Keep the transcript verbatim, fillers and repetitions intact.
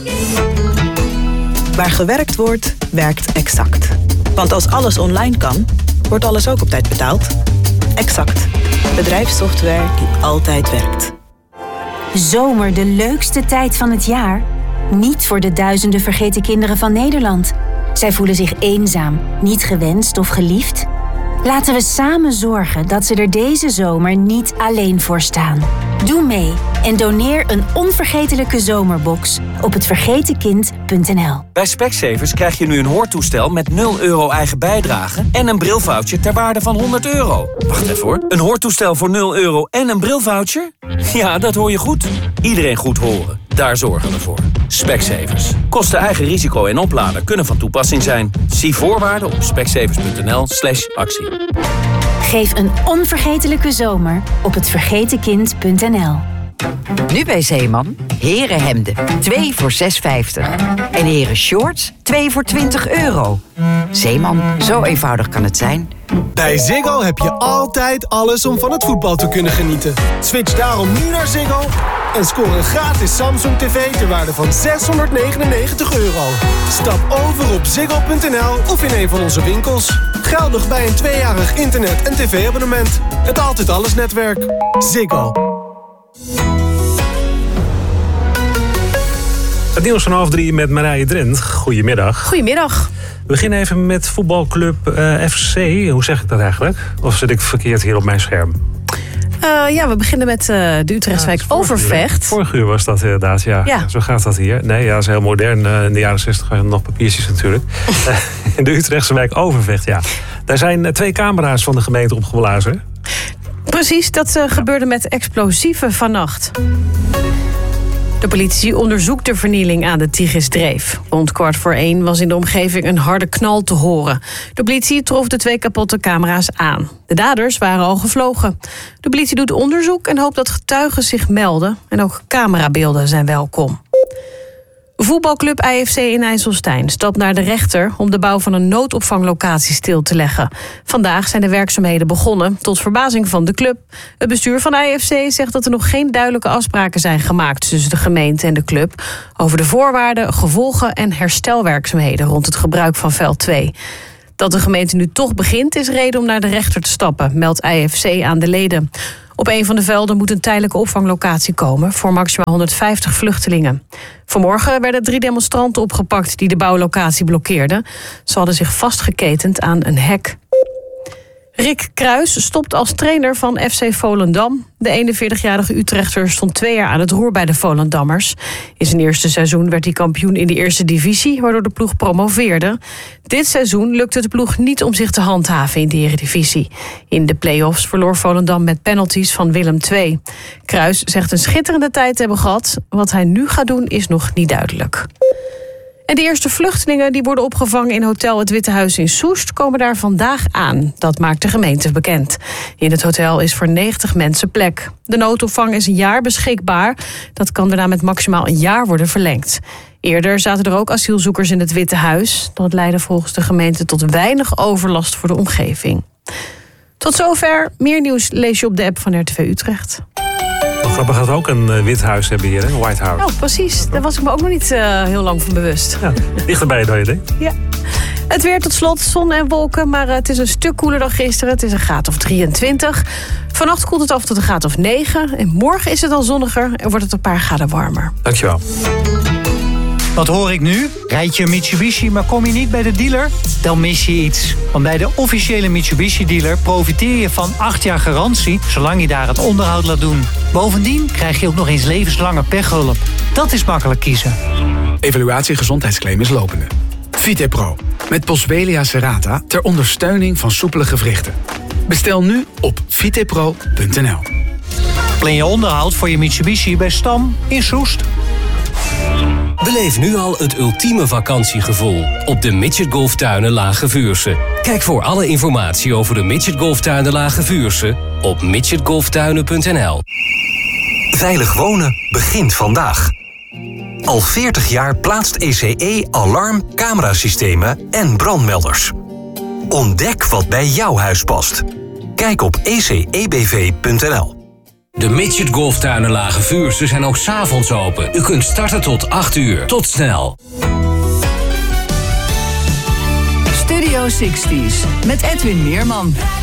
Waar gewerkt wordt, werkt Exact. Want als alles online kan, wordt alles ook op tijd betaald. Exact. Bedrijfssoftware die altijd werkt. Zomer, de leukste tijd van het jaar? Niet voor de duizenden vergeten kinderen van Nederland. Zij voelen zich eenzaam, niet gewenst of geliefd. Laten we samen zorgen dat ze er deze zomer niet alleen voor staan. Doe mee en doneer een onvergetelijke zomerbox op het vergeten kind punt n l. Bij Specsavers krijg je nu een hoortoestel met nul euro eigen bijdrage en een brilvoucher ter waarde van honderd euro. Wacht even hoor. Een hoortoestel voor nul euro en een brilvoucher? Ja, dat hoor je goed. Iedereen goed horen. Daar zorgen we voor. Specsavers. Kosten eigen risico en oplader kunnen van toepassing zijn. Zie voorwaarden op specsavers punt n l slash actie. Geef een onvergetelijke zomer op het vergeten kind punt n l. Nu bij Zeeman, herenhemden, twee voor zes vijftig. En heren shorts, twee voor twintig euro. Zeeman, zo eenvoudig kan het zijn. Bij Ziggo heb je altijd alles om van het voetbal te kunnen genieten. Switch daarom nu naar Ziggo en score een gratis Samsung tv ter waarde van zeshonderdnegenennegentig euro. Stap over op ziggo punt n l of in een van onze winkels. Geldig bij een tweejarig internet- en tv-abonnement. Het Altijd Alles netwerk. Ziggo. Het nieuws van half drie met Marije Drent. Goedemiddag. Goedemiddag. We beginnen even met voetbalclub uh, F C. Hoe zeg ik dat eigenlijk? Of zit ik verkeerd hier op mijn scherm? Uh, ja, we beginnen met uh, de Utrechtswijk ja, Overvecht. Vorig uur was dat inderdaad, ja. ja. Zo gaat dat hier. Nee, ja, dat is heel modern. Uh, in de jaren zestig waren er nog papiertjes natuurlijk. In de Utrechtse wijk Overvecht, ja. Daar zijn twee camera's van de gemeente opgeblazen. Precies, dat uh, ja. gebeurde met explosieven vannacht. De politie onderzoekt de vernieling aan de Tigrisdreef. Rond kwart voor één was in de omgeving een harde knal te horen. De politie trof de twee kapotte camera's aan. De daders waren al gevlogen. De politie doet onderzoek en hoopt dat getuigen zich melden. En ook camerabeelden zijn welkom. Voetbalclub I F C in IJsselstein stapt naar de rechter om de bouw van een noodopvanglocatie stil te leggen. Vandaag zijn de werkzaamheden begonnen, tot verbazing van de club. Het bestuur van I F C zegt dat er nog geen duidelijke afspraken zijn gemaakt tussen de gemeente en de club over de voorwaarden, gevolgen en herstelwerkzaamheden rond het gebruik van veld twee. Dat de gemeente nu toch begint is reden om naar de rechter te stappen, meldt I F C aan de leden. Op een van de velden moet een tijdelijke opvanglocatie komen voor maximaal honderdvijftig vluchtelingen. Vanmorgen werden drie demonstranten opgepakt die de bouwlocatie blokkeerden. Ze hadden zich vastgeketend aan een hek. Rick Kruis stopt als trainer van F C Volendam. De eenenveertigjarige Utrechter stond twee jaar aan het roer bij de Volendammers. In zijn eerste seizoen werd hij kampioen in de eerste divisie, waardoor de ploeg promoveerde. Dit seizoen lukte de ploeg niet om zich te handhaven in de eredivisie. In de play-offs verloor Volendam met penalties van Willem twee. Kruis zegt een schitterende tijd te hebben gehad. Wat hij nu gaat doen is nog niet duidelijk. En de eerste vluchtelingen die worden opgevangen in Hotel Het Witte Huis in Soest komen daar vandaag aan. Dat maakt de gemeente bekend. In het hotel is voor negentig mensen plek. De noodopvang is een jaar beschikbaar. Dat kan daarna met maximaal een jaar worden verlengd. Eerder zaten er ook asielzoekers in het Witte Huis. Dat leidde volgens de gemeente tot weinig overlast voor de omgeving. Tot zover. Meer nieuws lees je op de app van R T V Utrecht. Grappig gaat ook een uh, wit huis hebben hier, een White House. Oh, precies. Daar was ik me ook nog niet uh, heel lang van bewust. Ja, dichterbij dan je denkt. Ja. Het weer tot slot, zon en wolken, maar uh, het is een stuk koeler dan gisteren. Het is een graad of drieëntwintig. Vannacht koelt het af tot een graad of negen. En morgen is het al zonniger en wordt het een paar graden warmer. Dankjewel. Wat hoor ik nu? Rijd je een Mitsubishi, maar kom je niet bij de dealer? Dan mis je iets. Want bij de officiële Mitsubishi-dealer profiteer je van acht jaar garantie, zolang je daar het onderhoud laat doen. Bovendien krijg je ook nog eens levenslange pechhulp. Dat is makkelijk kiezen. Evaluatie gezondheidsclaim is lopende. Vitepro, met Boswellia serrata ter ondersteuning van soepele gewrichten. Bestel nu op vitepro punt n l. Plan je onderhoud voor je Mitsubishi bij Stam in Soest. Beleef nu al het ultieme vakantiegevoel op de Midget Golftuinen Lage Vuursche. Kijk voor alle informatie over de Midget Golftuinen Lage Vuursche op midget golftuinen punt n l. Veilig wonen begint vandaag. Al veertig jaar plaatst E C E alarm, camerasystemen en brandmelders. Ontdek wat bij jouw huis past. Kijk op e c e b v punt n l. De Midget Golftuinen Lage Vuursche zijn ook 's avonds open. U kunt starten tot acht uur. Tot snel. Studio zestig met Edwin Meerman.